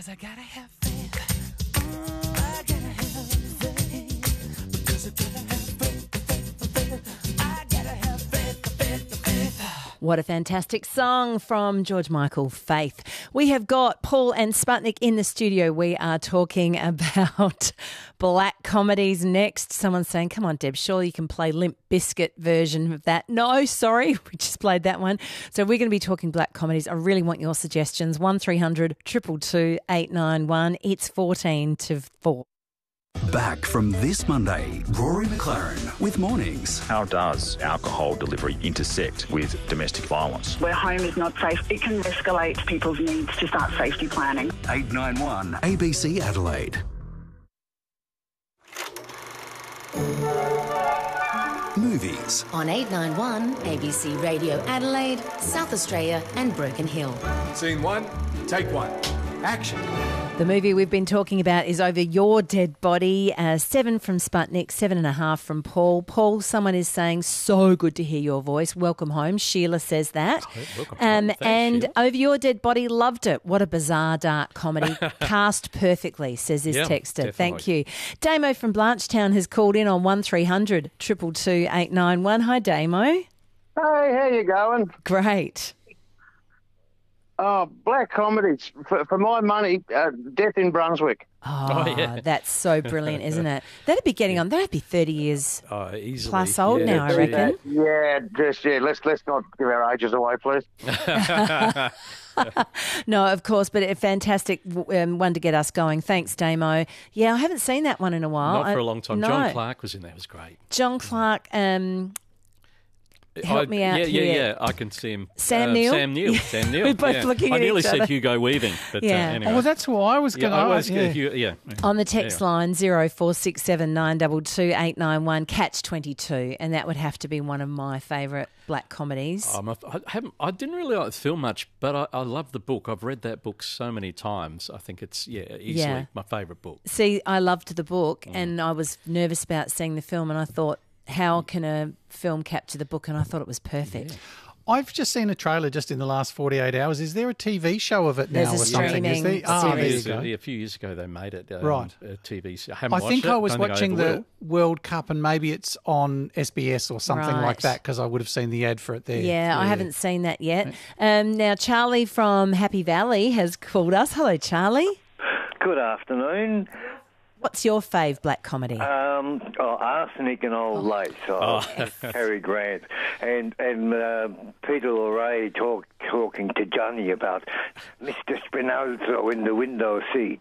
'Cause I gotta have faith. I gotta have faith. Because I gotta have faith. I gotta have faith. What a fantastic song from George Michael, Faith. We have got Paul and Sputnik in the studio. We are talking about black comedies next. Someone's saying, come on, Deb, surely you can play Limp Bizkit version of that. No, sorry, we just played that one. So we're going to be talking black comedies. I really want your suggestions. 1300 222 891. It's 14 to 4. Back from this Monday, Rory McLaren with Mornings. How does alcohol delivery intersect with domestic violence? Where home is not safe, it can escalate people's needs to start safety planning. 891 ABC Adelaide. Movies. On 891 ABC Radio Adelaide, South Australia and Broken Hill. Scene one, take one. Action. The movie we've been talking about is Over Your Dead Body. 7 from Sputnik, 7.5 from Paul. Paul, someone is saying, so good to hear your voice. Welcome home. Sheila says that. Welcome home. Thanks, and Sheila. Over Your Dead Body, loved it. What a bizarre, dark comedy. Cast perfectly, says this Yeah, texter. definitely. Thank you. Damo from Blanchetown has called in on 1300 222 891. Hi, Damo. Hey, how you going? Great. Oh, black comedies. For my money, Death in Brunswick. Oh, yeah. That's so brilliant, isn't it? That'd be getting on. That'd be 30 years Easily. plus old now, I reckon. Let's not give our ages away, please. No, of course, but a fantastic one to get us going. Thanks, Damo. Yeah, I haven't seen that one in a while. Not for a long time. No. John Clark was in there. It was great. John Clark, help me out here. Yeah, I can see him. Sam Neill? Sam Neill. We're both looking I at nearly each said other. Hugo Weaving, but Yeah. anyway. Oh, well, that's who I was going to I was ask. On the text line 0467 922 891, Catch 22, and that would have to be one of my favourite black comedies. I didn't really like the film much, but I love the book. I've read that book so many times. I think it's easily my favourite book. See, I loved the book, and I was nervous about seeing the film, and I thought, how can a film capture the book? And I thought it was perfect. I've just seen a trailer just in the last 48 hours. Is there a TV show of it There's now a or something? Is streaming there? series. There you go. A few years ago they made it. Right. A TV show. I think I was watching the the World Cup and maybe it's on SBS or something Right. like that because I would have seen the ad for it there. Yeah, I haven't seen that yet. Now, Charlie from Happy Valley has called us. Hello, Charlie. Good afternoon. What's your fave black comedy? Arsenic and Old Lace, Cary Grant, and Peter Lorre talking to Johnny about Mr. Spinoza in the window seat.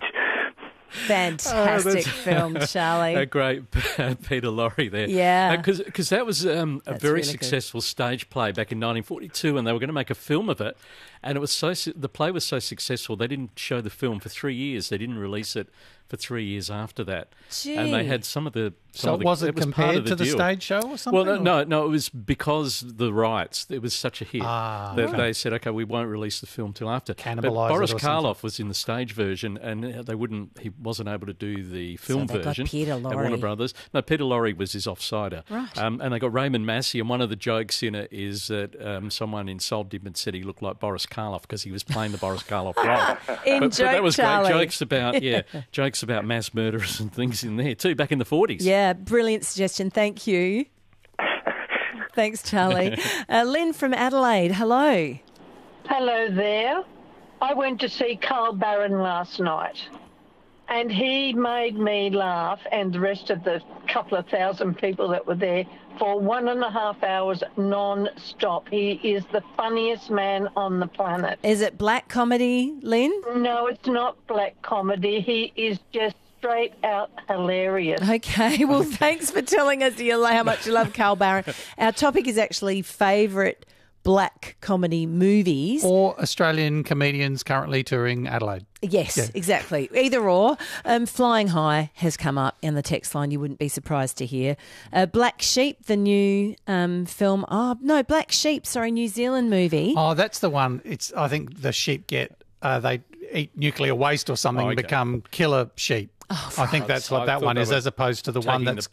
Fantastic film, Charlie. A great Peter Lorre there. Yeah. Because that was a very really successful stage play back in 1942, and they were going to make a film of it. And it was the play was so successful, they didn't show the film for 3 years. They didn't release it for 3 years after that. Gee. And they had some of the... So was it part compared of to the deal. stage show or something? Well, no, it was because the rights, it was such a hit that they said, okay, we won't release the film till after. Cannibalise But Boris it or Karloff was in the stage version, and he wasn't able to do the film they got version. Peter at Lorre. Warner Brothers. No, Peter Lorre was his offsider. Right. And they got Raymond Massey, and one of the jokes in it is that someone insulted him and said he looked like Boris Karloff because he was playing the Boris Karloff role. But that was Charlie. great jokes about mass murderers and things in there too, back in the 40s. Yeah, brilliant suggestion. Thank you. Thanks, Charlie. Lynn from Adelaide, hello. Hello there. I went to see Carl Barron last night, and he made me laugh and the rest of the couple of thousand people that were there for 1.5 hours non-stop. He is the funniest man on the planet. Is it black comedy, Lynn? No, it's not black comedy. He is just straight out hilarious. Okay, well, thanks for telling us how much you love Carl Barron. Our topic is actually favourite black comedy movies. Or Australian comedians currently touring Adelaide. Yes, exactly. Either or. Flying High has come up in the text line. You wouldn't be surprised to hear. Black Sheep, the new film. Oh, no, Black Sheep, New Zealand movie. Oh, that's the one. I think the sheep they eat nuclear waste or something and become killer sheep. I think that's what that one is, as opposed to the one that's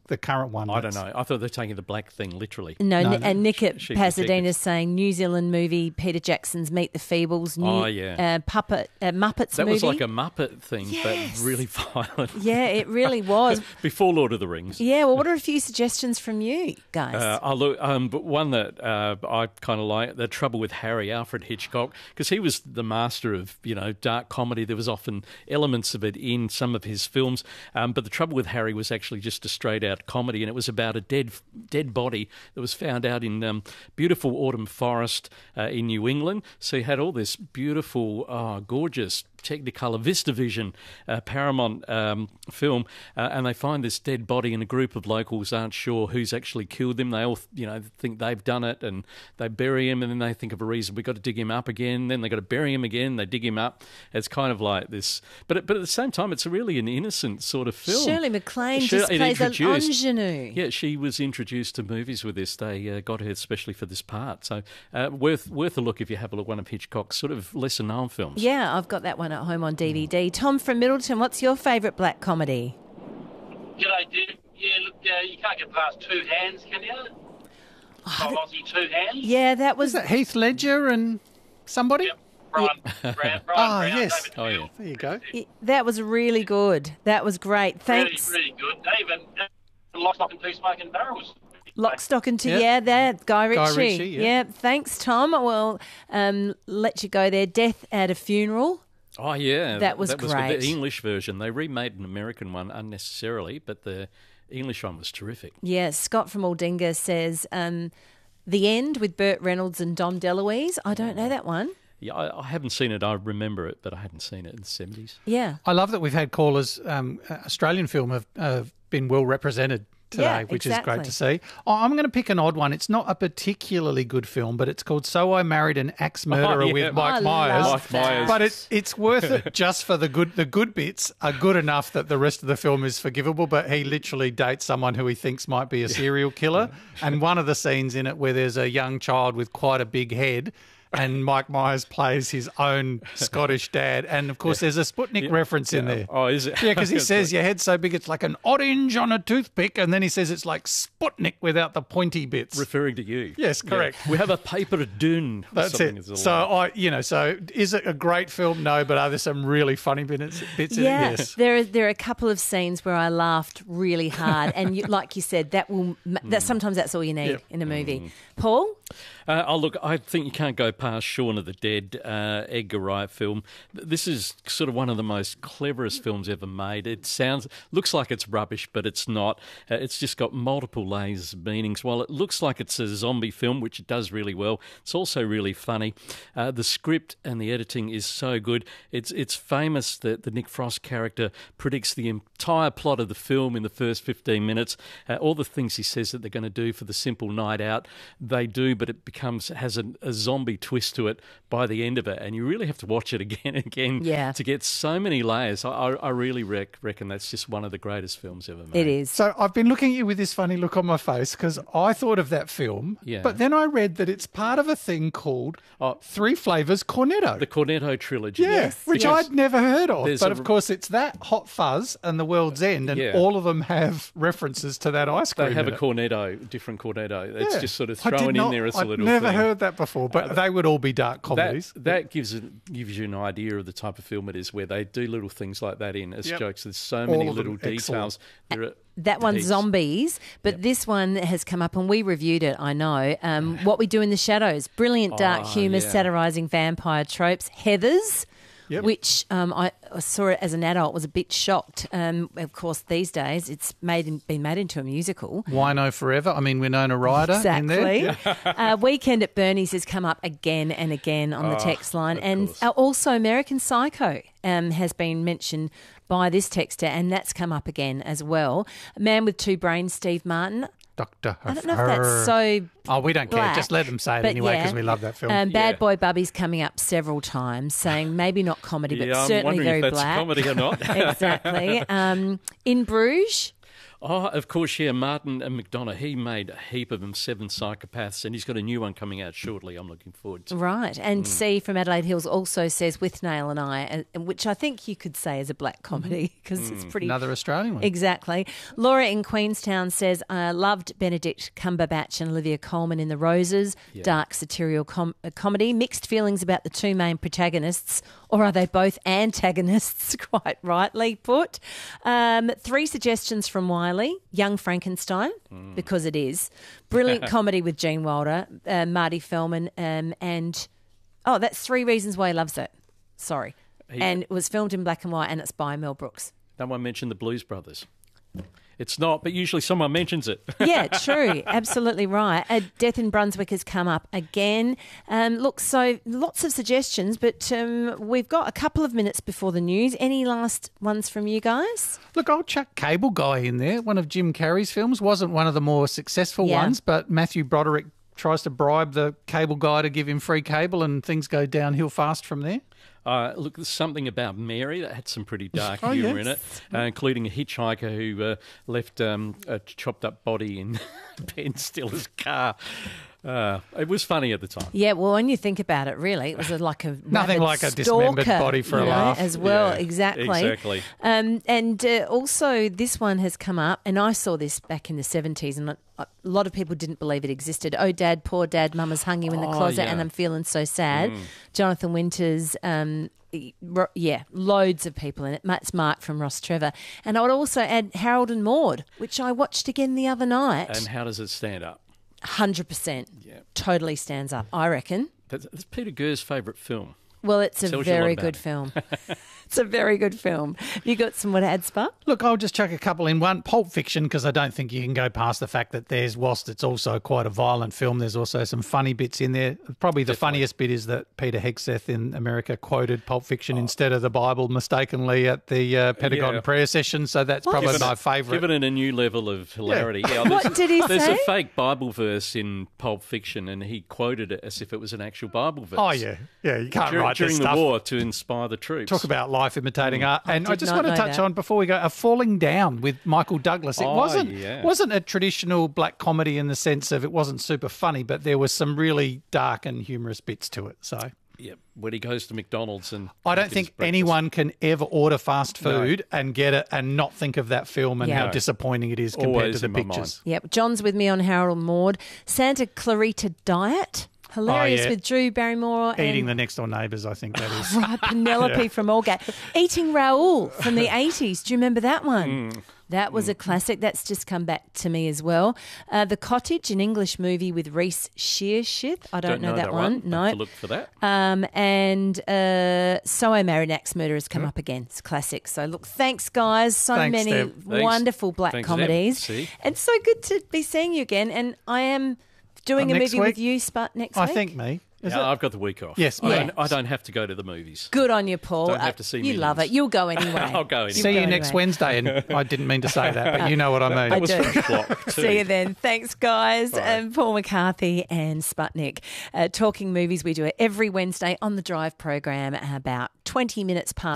the current one. I don't know. I thought they're taking the black thing literally. No, and Nick at Chief Pasadena Detective. saying New Zealand movie, Peter Jackson's Meet the Feebles, Muppets That movie. was like a Muppet thing, Yes. but really violent. Yeah, it really was. Before Lord of the Rings. Yeah, well, what are a few suggestions from you guys? But one that I kind of like, The Trouble with Harry, Alfred Hitchcock, because he was the master of, dark comedy. There was often elements of it in some of his films, but The Trouble with Harry was actually just a straight-out comedy, and it was about a dead body that was found out in beautiful autumn forest in New England. So you had all this beautiful, gorgeous Technicolor VistaVision Paramount film, and they find this dead body, and a group of locals aren't sure who's actually killed them. They all, think they've done it, and they bury him, and then they think of a reason. We've got to dig him up again. Then they got to bury him again. They dig him up. It's kind of like this, but at the same time, it's really an innocent sort of film. Shirley MacLaine just plays an ingenue. Yeah, she was introduced to movies with this. They got her especially for this part. So worth a look if you have a look. One of Hitchcock's sort of lesser known films. Yeah, I've got that one at home on DVD. Tom from Middleton, what's your favourite black comedy? G'day, Deb. Yeah, look, you can't get past Two Hands, can you? Aussie Two Hands. Yeah, that was... Is that Heath Ledger and somebody? Yep. Brian Brown, yes. David Oh, yeah. Field. There you go. That was really good. That was great. Thanks. Really, really good. Even Lock, Stock and Two Smoking Barrels. Lock, Stock and Two, Yeah. that Guy Ritchie. Ritchie, yeah. Thanks, Tom. We'll let you go there. Death at a Funeral. Oh, yeah. That was good. great. The English version. They remade an American one unnecessarily, but the English one was terrific. Yeah, Scott from Aldinga says The End with Burt Reynolds and Dom DeLuise. I don't know that one. Yeah, I haven't seen it. I remember it, but I hadn't seen it in the 70s. Yeah. I love that we've had callers, Australian film have been well represented today, Yeah, which is great exactly. to see. I'm going to pick an odd one. It's not a particularly good film, but it's called So I Married an Axe Murderer yeah. with Mike I Myers. love that. But it's worth it just for the good. The good bits are good enough that the rest of the film is forgivable. But he literally dates someone who he thinks might be a serial killer, and one of the scenes in it where there's a young child with quite a big head. And Mike Myers plays his own Scottish dad. And, of course, there's a Sputnik reference in there. Oh, is it? Yeah, because he says your head's so big it's like an orange on a toothpick. And then he says it's like Sputnik without the pointy bits. Referring to you. Yes, correct. Yeah. We have a paper dune. That's it. So, so is it a great film? No, but are there some really funny bits in it? Yeah, Yes. there are a couple of scenes where I laughed really hard, and like you said, that sometimes that's all you need in a movie. Paul, look, I think you can't go past Shaun of the Dead, Edgar Wright film. This is sort of one of the most cleverest films ever made. It looks like it's rubbish, but it's not. It's just got multiple layers of meanings. While it looks like it's a zombie film, which it does really well, it's also really funny. The script and the editing is so good. It's famous that the Nick Frost character predicts the entire plot of the film in the first 15 minutes. All the things he says that they're going to do for the simple night out, they do, but it has a zombie twist to it by the end of it, and you really have to watch it again and again to get so many layers. I really reckon that's just one of the greatest films ever made. it is. So I've been looking at you with this funny look on my face because I thought of that film, but then I read that it's part of a thing called Three Flavors Cornetto. The Cornetto trilogy. Which I'd never heard of. There's but of course it's that, Hot Fuzz and The World's End, and all of them have references to that ice cream. They have in a it. cornetto, different cornetto. It's just sort of I did thrown not- in there as a I'd little never thing. heard that before, but they would all be dark comedies. That gives you an idea of the type of film it is, where they do little things like that in as jokes. There's so many All of them little details. That one's heaps. zombies, but this one has come up and we reviewed it, I know. What We Do in the Shadows. Brilliant dark humour satirising vampire tropes. Heathers, which I saw it as an adult, was a bit shocked. Of course, these days it's been made into a musical. Wino Forever. I mean, Winona Ryder in there. Exactly. Weekend at Bernie's has come up again and again on the text line. And also American Psycho has been mentioned by this texter, and that's come up again as well. Man with Two Brains, Steve Martin. Dr. I don't know if that's so Oh, we don't care. black, Just let them say it but anyway yeah. because we love that film. Bad Boy Bubby's coming up several times, saying maybe not comedy, but I'm certainly wondering very if that's black. comedy or not. Exactly. In Bruges. Oh, of course, yeah, Martin and McDonough. He made a heap of them, 7 Psychopaths, and he's got a new one coming out shortly. I'm looking forward to. Right. And C from Adelaide Hills also says Withnail and I, which I think you could say is a black comedy because it's pretty... Another Australian one. Exactly. Laura in Queenstown says, I loved Benedict Cumberbatch and Olivia Colman in The Roses, dark satirical comedy. Mixed feelings about the two main protagonists, or are they both antagonists? Quite rightly put. 3 suggestions from Wiley. Young Frankenstein, because it is. Brilliant comedy with Gene Wilder, Marty Feldman, and... Oh, that's 3 reasons why he loves it. Sorry. And it was filmed in black and white, and it's by Mel Brooks. No one mentioned the Blues Brothers. It's not, but usually someone mentions it. Yeah, true. Absolutely right. Death in Brunswick has come up again. Look, so lots of suggestions, but we've got a couple of minutes before the news. Any last ones from you guys? Look, I'll chuck Cable Guy in there. One of Jim Carrey's films. Wasn't one of the more successful ones, but Matthew Broderick tries to bribe the cable guy to give him free cable and things go downhill fast from there. Look, there's something about Mary that had some pretty dark humour in it, including a hitchhiker who left a chopped-up body in Ben Stiller's car. It was funny at the time. Yeah, well, when you think about it, really, it was like a nothing like a dismembered body for a laugh as well. Yeah, exactly. And also, this one has come up, and I saw this back in the 70s, and a lot of people didn't believe it existed. Oh, Dad, poor Dad, Mama's hung you in the closet, and I'm feeling so sad. Jonathan Winters. Loads of people in it. It's Mark from Ross Trevor. And I would also add Harold and Maude, which I watched again the other night. And how does it stand up? 100%. Yeah. Totally stands up, I reckon. That's Peter Gurr's favourite film. Well, it's a very good film. It's a very good film. You got some more to add, Spud? Look, I'll just chuck a couple in. One, Pulp Fiction, because I don't think you can go past the fact that whilst it's also quite a violent film, there's also some funny bits in there. Probably the funniest bit is that Peter Hegseth in America quoted Pulp Fiction instead of the Bible mistakenly at the Pentagon prayer session, so that's probably my favourite. Give it a new level of hilarity. Yeah. What did he say? There's a fake Bible verse in Pulp Fiction, and he quoted it as if it was an actual Bible verse. Oh, yeah. Yeah, you can't write during this the stuff. war to inspire the troops. Talk about life imitating art. And I just want to know touch that. on, before we go, A Falling Down with Michael Douglas. It wasn't a traditional black comedy in the sense of it wasn't super funny, but there was some really dark and humorous bits to it. So yeah, when he goes to McDonald's and I don't think anyone can ever order fast food and get it and not think of that film and how disappointing it is compared Always to the in my pictures. Yep, John's with me on Harold and Maude. Santa Clarita Diet. Hilarious with Drew Barrymore. Eating the Next Door Neighbours, I think that is. Right, Penelope from Allgate. Eating Raoul from the 80s. Do you remember that one? That was a classic. That's just come back to me as well. The Cottage, an English movie with Reece Shearsmith. I don't know that one. No. Have to look for that. And So I Married an Axe Murderer has come up again. It's a classic. So look, thanks guys. Thanks, many Deb. wonderful black comedies. And so good to be seeing you again. And I am doing a movie with you, Sput, next week. I think me. I've got the week off. Yes, I don't have to go to the movies. Good on you, Paul. Don't have to see you Minions. love it. You'll go anyway. I'll go anyway. See you next Wednesday. And I didn't mean to say that, but you know what I mean. I was do. French block too. See you then. Thanks, guys. Paul McCarthy and Sputnik. Talking movies, we do it every Wednesday on the Drive program about 20 minutes past.